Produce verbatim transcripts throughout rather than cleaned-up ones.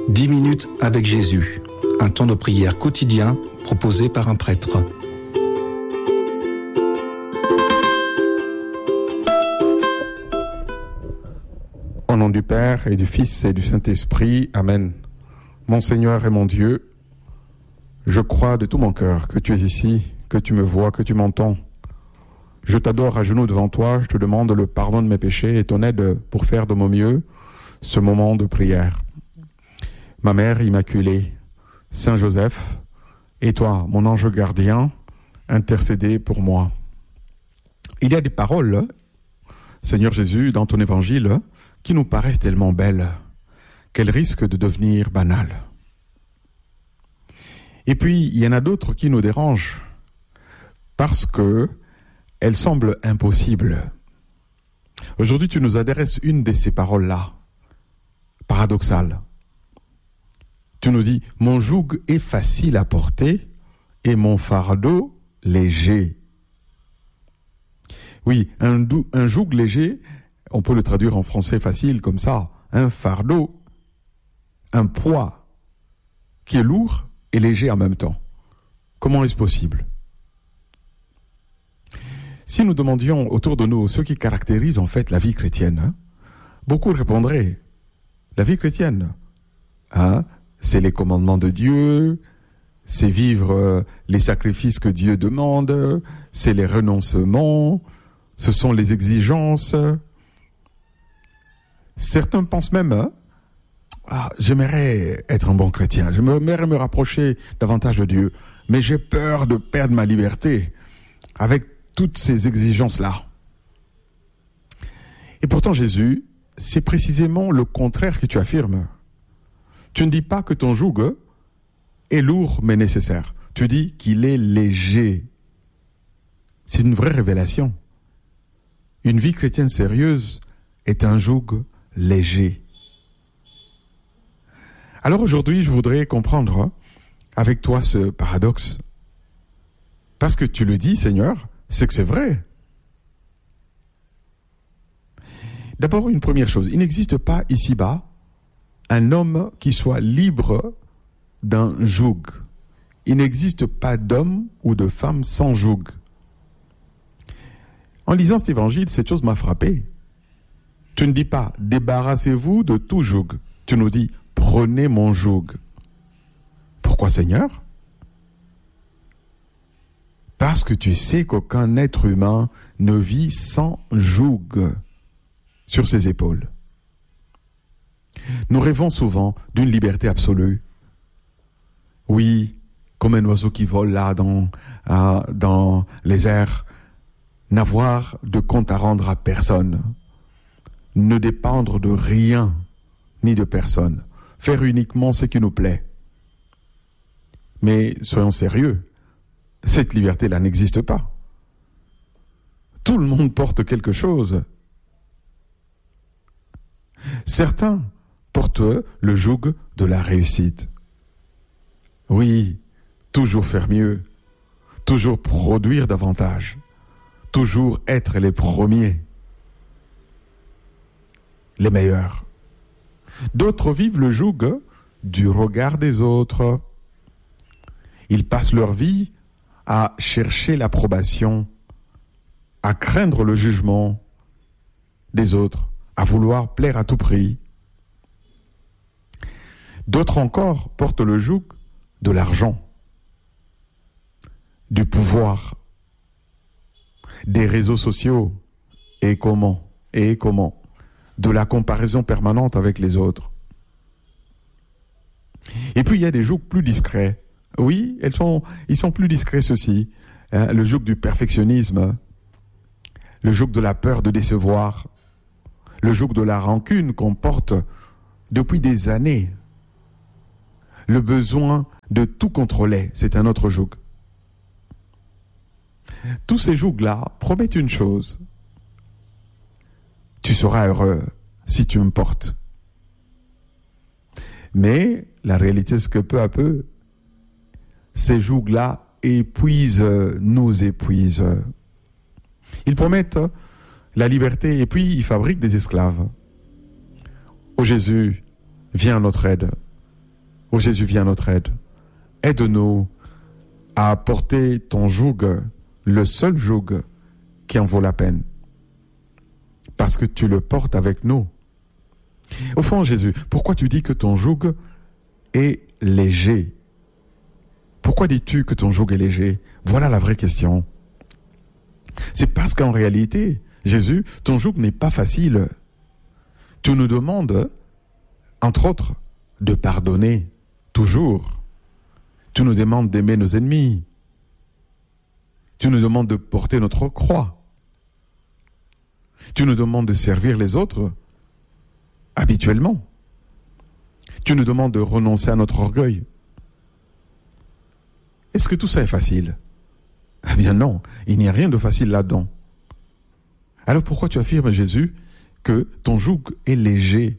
dix minutes avec Jésus, un temps de prière quotidien proposé par un prêtre. Au nom du Père et du Fils et du Saint-Esprit, Amen. Mon Seigneur et mon Dieu, je crois de tout mon cœur que tu es ici, que tu me vois, que tu m'entends. Je t'adore à genoux devant toi, je te demande le pardon de mes péchés et ton aide pour faire de mon mieux ce moment de prière. Ma Mère Immaculée, Saint Joseph, et toi, mon ange gardien, intercédez pour moi. Il y a des paroles, Seigneur Jésus, dans ton évangile, qui nous paraissent tellement belles qu'elles risquent de devenir banales. Et puis, il y en a d'autres qui nous dérangent parce que elles semblent impossibles. Aujourd'hui, tu nous adresses une de ces paroles-là, paradoxale. Tu nous dis, mon joug est facile à porter et mon fardeau léger. Oui, un, dou- un joug léger, on peut le traduire en français facile comme ça, un fardeau, un poids qui est lourd et léger en même temps. Comment est-ce possible ? Si nous demandions autour de nous ce qui caractérise en fait la vie chrétienne, hein, beaucoup répondraient, la vie chrétienne, hein, c'est les commandements de Dieu, c'est vivre euh, les sacrifices que Dieu demande, c'est les renoncements, ce sont les exigences. Certains pensent même, hein, ah, j'aimerais être un bon chrétien, j'aimerais me rapprocher davantage de Dieu, mais j'ai peur de perdre ma liberté avec toutes ces exigences-là. Et pourtant, Jésus, c'est précisément le contraire que tu affirmes. Tu ne dis pas que ton joug est lourd mais nécessaire. Tu dis qu'il est léger. C'est une vraie révélation. Une vie chrétienne sérieuse est un joug léger. Alors aujourd'hui, je voudrais comprendre avec toi ce paradoxe. Parce que tu le dis, Seigneur, c'est que c'est vrai. D'abord, une première chose, il n'existe pas ici-bas un homme qui soit libre d'un joug. Il n'existe pas d'homme ou de femme sans joug. En lisant cet évangile, cette chose m'a frappé. Tu ne dis pas « débarrassez-vous de tout joug ». Tu nous dis « prenez mon joug ». Pourquoi, Seigneur ? Parce que tu sais qu'aucun être humain ne vit sans joug sur ses épaules. Nous rêvons souvent d'une liberté absolue. Oui, comme un oiseau qui vole là dans, euh, dans les airs, n'avoir de compte à rendre à personne, ne dépendre de rien ni de personne, faire uniquement ce qui nous plaît. Mais soyons sérieux, cette liberté-là n'existe pas. Tout le monde porte quelque chose. Certains portent le joug de la réussite. Oui, toujours faire mieux, toujours produire davantage, toujours être les premiers, les meilleurs. D'autres vivent le joug du regard des autres. Ils passent leur vie à chercher l'approbation, à craindre le jugement des autres, à vouloir plaire à tout prix. D'autres encore portent le joug de l'argent, du pouvoir, des réseaux sociaux, et comment, et comment, de la comparaison permanente avec les autres. Et puis il y a des jougs plus discrets. Oui, elles sont, ils sont plus discrets ceux-ci. Hein, le joug du perfectionnisme, le joug de la peur de décevoir, le joug de la rancune qu'on porte depuis des années. Le besoin de tout contrôler, c'est un autre joug. Tous ces jougs-là promettent une chose. Tu seras heureux si tu me portes. Mais la réalité, c'est que peu à peu, ces jougs-là épuisent, nous épuisent. Ils promettent la liberté et puis ils fabriquent des esclaves. Ô Jésus, viens à notre aide. Ô Jésus, viens à notre aide. Aide-nous à porter ton joug, le seul joug qui en vaut la peine. Parce que tu le portes avec nous. Au fond, Jésus, pourquoi tu dis que ton joug est léger? Pourquoi dis-tu que ton joug est léger? Voilà la vraie question. C'est parce qu'en réalité, Jésus, ton joug n'est pas facile. Tu nous demandes, entre autres, de pardonner, toujours. Tu nous demandes d'aimer nos ennemis. Tu nous demandes de porter notre croix. Tu nous demandes de servir les autres habituellement. Tu nous demandes de renoncer à notre orgueil. Est-ce que tout ça est facile? Eh bien non, il n'y a rien de facile là-dedans. Alors pourquoi tu affirmes, Jésus, que ton joug est léger?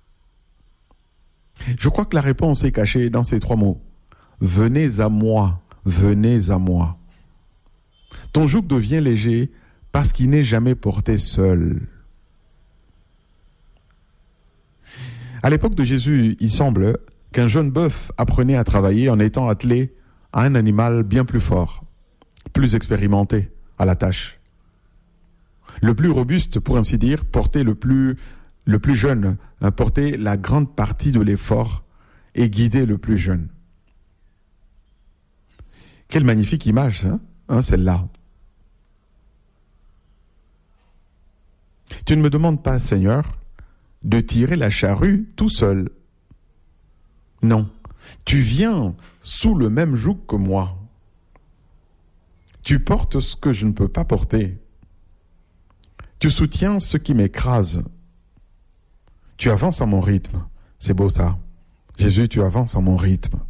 Je crois que la réponse est cachée dans ces trois mots. Venez à moi, venez à moi. Ton joug devient léger parce qu'il n'est jamais porté seul. À l'époque de Jésus, il semble qu'un jeune bœuf apprenait à travailler en étant attelé à un animal bien plus fort, plus expérimenté à la tâche. Le plus robuste, pour ainsi dire, portait le plus, le plus jeune, hein, portait la grande partie de l'effort et guidait le plus jeune. Quelle magnifique image, hein, hein, celle-là. Tu ne me demandes pas, Seigneur, de tirer la charrue tout seul. Non, tu viens sous le même joug que moi. Tu portes ce que je ne peux pas porter. Tu soutiens ce qui m'écrase. Tu avances à mon rythme. C'est beau ça. Jésus, tu avances à mon rythme.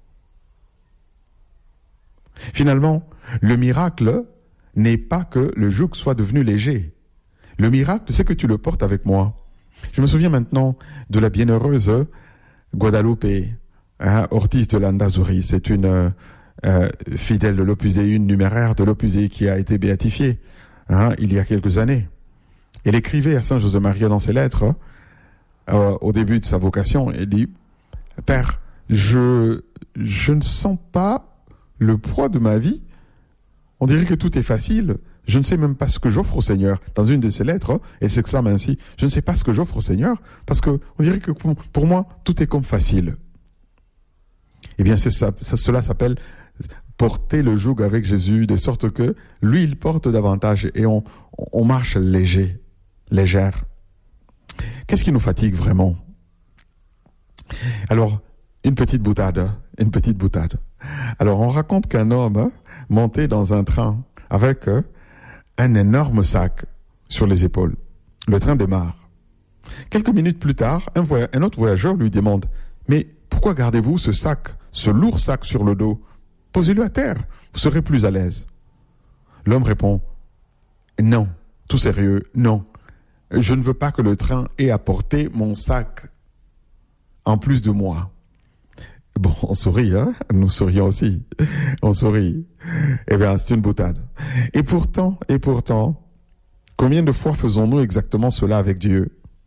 Finalement, le miracle n'est pas que le joug soit devenu léger. Le miracle, c'est que tu le portes avec moi. Je me souviens maintenant de la bienheureuse Guadalupe hein, Ortiz de Landazuri. C'est une euh, fidèle de l'Opus Dei, une numéraire de l'Opus Dei qui a été béatifiée hein, il y a quelques années. Elle écrivait à Saint José-Maria dans ses lettres, euh, au début de sa vocation, elle dit « Père, je, je ne sens pas le poids de ma vie. On dirait que tout est facile. Je ne sais même pas ce que j'offre au Seigneur. » Dans une de ses lettres, elle s'exclame ainsi « Je ne sais pas ce que j'offre au Seigneur parce que on dirait que pour moi, tout est comme facile. » Eh bien, c'est ça, ça, cela s'appelle porter le joug avec Jésus, de sorte que lui, il porte davantage et on, on marche léger, légère. Qu'est-ce qui nous fatigue vraiment? Alors, une petite boutade, une petite boutade. Alors, on raconte qu'un homme montait dans un train avec un énorme sac sur les épaules. Le train démarre. Quelques minutes plus tard, un, voy- un autre voyageur lui demande « Mais pourquoi gardez-vous ce sac, ce lourd sac sur le dos? Posez-le à terre, vous serez plus à l'aise. » L'homme répond « Non, tout sérieux, non. Je ne veux pas que le train ait à porter mon sac en plus de moi. » Bon, on sourit, hein? Nous sourions aussi. On sourit. Eh bien, c'est une boutade. Et pourtant, et pourtant, combien de fois faisons-nous exactement cela avec Dieu?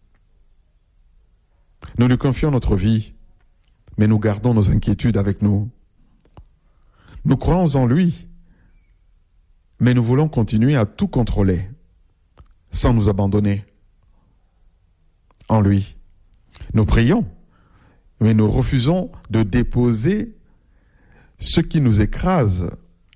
Nous lui confions notre vie, mais nous gardons nos inquiétudes avec nous. Nous croyons en lui, mais nous voulons continuer à tout contrôler, sans nous abandonner en lui. Nous prions, mais nous refusons de déposer ce qui nous écrase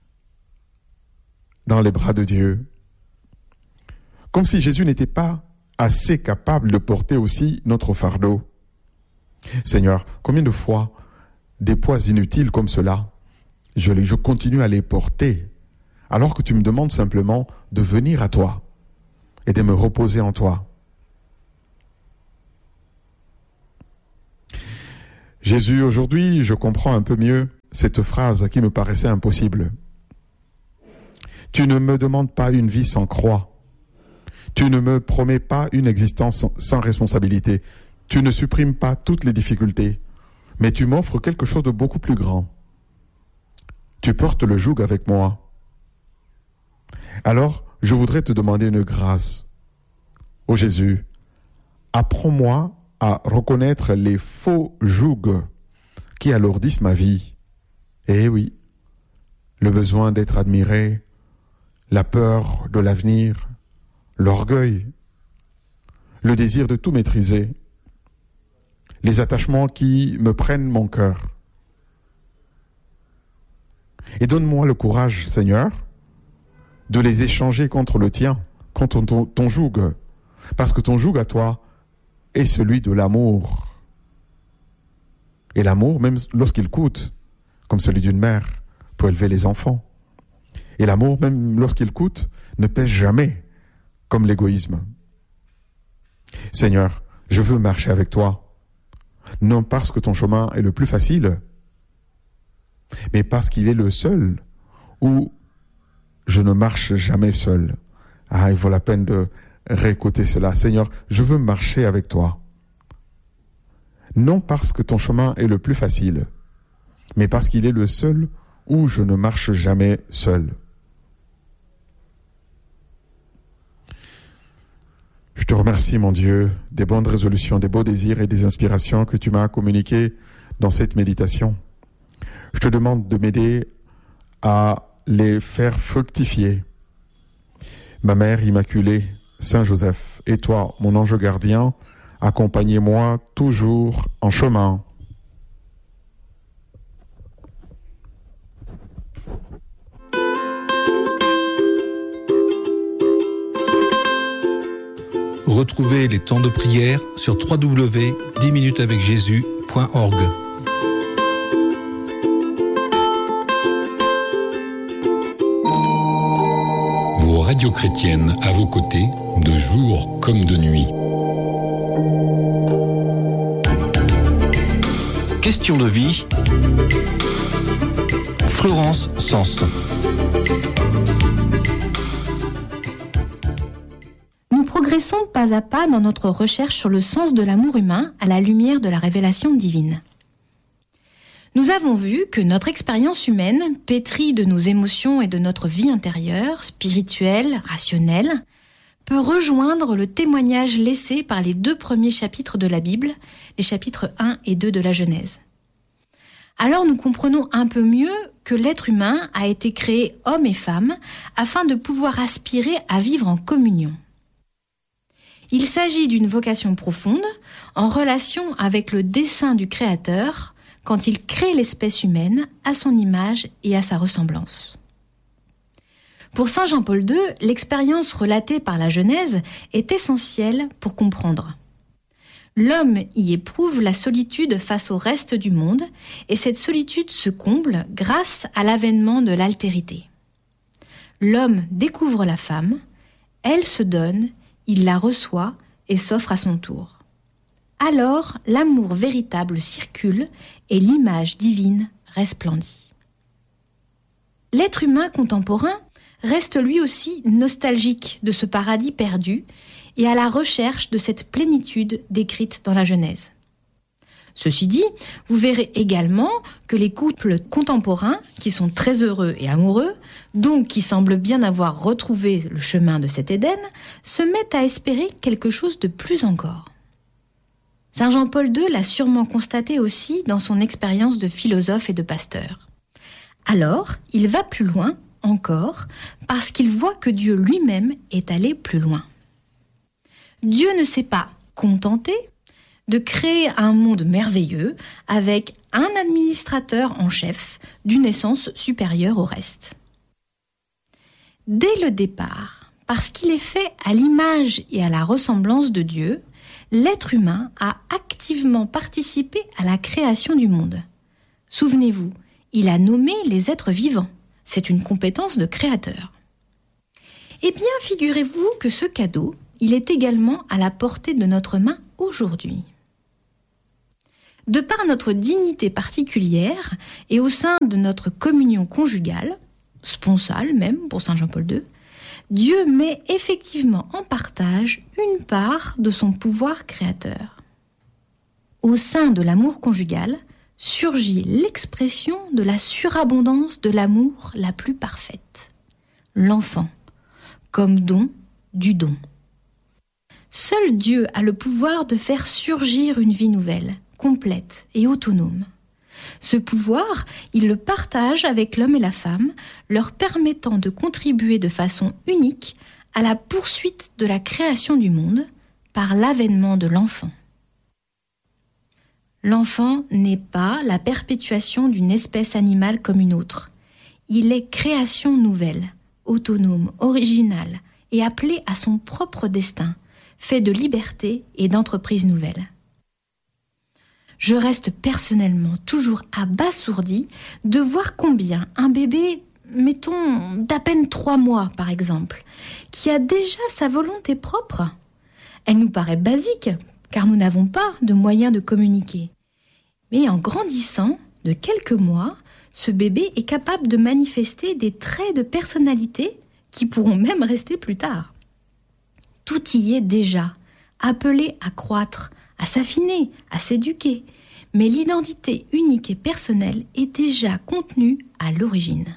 dans les bras de Dieu. Comme si Jésus n'était pas assez capable de porter aussi notre fardeau. Seigneur, combien de fois des poids inutiles comme cela, je, les, je continue à les porter, alors que tu me demandes simplement de venir à toi et de me reposer en toi. Jésus, aujourd'hui, je comprends un peu mieux cette phrase qui me paraissait impossible. Tu ne me demandes pas une vie sans croix. Tu ne me promets pas une existence sans, sans responsabilité. Tu ne supprimes pas toutes les difficultés, mais tu m'offres quelque chose de beaucoup plus grand. Tu portes le joug avec moi. Alors, je voudrais te demander une grâce. Ô Jésus, apprends-moi à reconnaître les faux jougs qui alourdissent ma vie. Eh oui, le besoin d'être admiré, la peur de l'avenir, l'orgueil, le désir de tout maîtriser, les attachements qui me prennent mon cœur. Et donne-moi le courage, Seigneur, de les échanger contre le tien, contre ton, ton joug, parce que ton joug à toi est celui de l'amour. Et l'amour, même lorsqu'il coûte, comme celui d'une mère pour élever les enfants. Et l'amour, même lorsqu'il coûte, ne pèse jamais, comme l'égoïsme. Seigneur, je veux marcher avec toi, non parce que ton chemin est le plus facile, mais parce qu'il est le seul où je ne marche jamais seul. Ah, il vaut la peine de réécouter cela. Seigneur, je veux marcher avec toi. Non parce que ton chemin est le plus facile, mais parce qu'il est le seul où je ne marche jamais seul. Je te remercie, mon Dieu, des bonnes résolutions, des beaux désirs et des inspirations que tu m'as communiquées dans cette méditation. Je te demande de m'aider à les faire fructifier. Ma Mère Immaculée, Saint Joseph, et toi, mon ange gardien, accompagnez-moi toujours en chemin. Retrouvez les temps de prière sur w w w point dix minutes avec jésus point org. Vos radios chrétiennes à vos côtés, de jour comme de nuit. Question de vie. Florence Sens. Nous progressons pas à pas dans notre recherche sur le sens de l'amour humain à la lumière de la révélation divine. Nous avons vu que notre expérience humaine, pétrie de nos émotions et de notre vie intérieure, spirituelle, rationnelle, peut rejoindre le témoignage laissé par les deux premiers chapitres de la Bible, les chapitres un et deux de la Genèse. Alors nous comprenons un peu mieux que l'être humain a été créé homme et femme afin de pouvoir aspirer à vivre en communion. Il s'agit d'une vocation profonde en relation avec le dessein du Créateur quand il crée l'espèce humaine à son image et à sa ressemblance. Pour saint Jean-Paul deux, l'expérience relatée par la Genèse est essentielle pour comprendre. L'homme y éprouve la solitude face au reste du monde et cette solitude se comble grâce à l'avènement de l'altérité. L'homme découvre la femme, elle se donne, il la reçoit et s'offre à son tour. Alors, l'amour véritable circule et l'image divine resplendit. L'être humain contemporain reste lui aussi nostalgique de ce paradis perdu et à la recherche de cette plénitude décrite dans la Genèse. Ceci dit, vous verrez également que les couples contemporains, qui sont très heureux et amoureux, donc qui semblent bien avoir retrouvé le chemin de cet Éden, se mettent à espérer quelque chose de plus encore. saint Jean-Paul deux l'a sûrement constaté aussi dans son expérience de philosophe et de pasteur. Alors, il va plus loin encore, parce qu'il voit que Dieu lui-même est allé plus loin. Dieu ne s'est pas contenté de créer un monde merveilleux avec un administrateur en chef d'une essence supérieure au reste. Dès le départ, parce qu'il est fait à l'image et à la ressemblance de Dieu, l'être humain a activement participé à la création du monde. Souvenez-vous, il a nommé les êtres vivants. C'est une compétence de créateur. Eh bien, figurez-vous que ce cadeau, il est également à la portée de notre main aujourd'hui. De par notre dignité particulière et au sein de notre communion conjugale, sponsale même pour saint Jean-Paul deux, Dieu met effectivement en partage une part de son pouvoir créateur. Au sein de l'amour conjugal, surgit l'expression de la surabondance de l'amour la plus parfaite. L'enfant, comme don du don. Seul Dieu a le pouvoir de faire surgir une vie nouvelle, complète et autonome. Ce pouvoir, il le partage avec l'homme et la femme, leur permettant de contribuer de façon unique à la poursuite de la création du monde par l'avènement de l'enfant. L'enfant n'est pas la perpétuation d'une espèce animale comme une autre. Il est création nouvelle, autonome, originale et appelé à son propre destin, fait de liberté et d'entreprise nouvelle. Je reste personnellement toujours abasourdie de voir combien un bébé, mettons d'à peine trois mois par exemple, qui a déjà sa volonté propre, elle nous paraît basique car nous n'avons pas de moyens de communiquer. Mais en grandissant de quelques mois, ce bébé est capable de manifester des traits de personnalité qui pourront même rester plus tard. Tout y est déjà, appelé à croître, à s'affiner, à s'éduquer, mais l'identité unique et personnelle est déjà contenue à l'origine.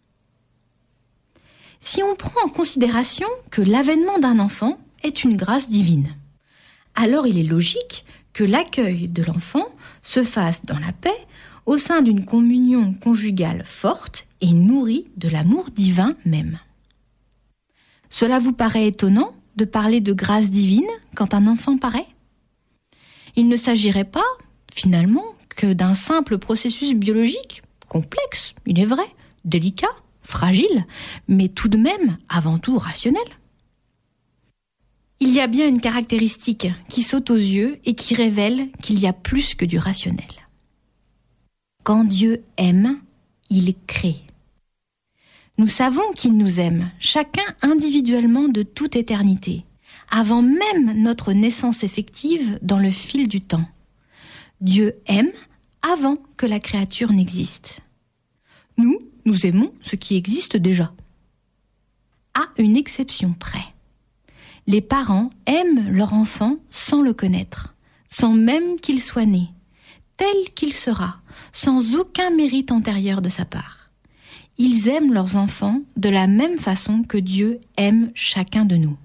Si on prend en considération que l'avènement d'un enfant est une grâce divine, alors il est logique que l'accueil de l'enfant se fasse dans la paix au sein d'une communion conjugale forte et nourrie de l'amour divin même. Cela vous paraît étonnant de parler de grâce divine quand un enfant paraît ? Il ne s'agirait pas, finalement, que d'un simple processus biologique, complexe, il est vrai, délicat, fragile, mais tout de même avant tout rationnel. Il y a bien une caractéristique qui saute aux yeux et qui révèle qu'il y a plus que du rationnel. Quand Dieu aime, il crée. Nous savons qu'il nous aime, chacun individuellement de toute éternité, avant même notre naissance effective dans le fil du temps. Dieu aime avant que la créature n'existe. Nous, nous aimons ce qui existe déjà. À une exception près. Les parents aiment leur enfant sans le connaître, sans même qu'il soit né, tel qu'il sera, sans aucun mérite antérieur de sa part. Ils aiment leurs enfants de la même façon que Dieu aime chacun de nous.